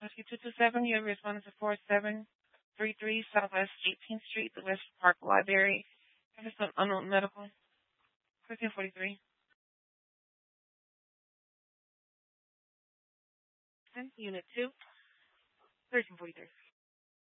Rescue 227, you have responded to 4733 Southwest 18th Street, the West Park Library. Have some unknown medical. 1343. Unit 2, 1343.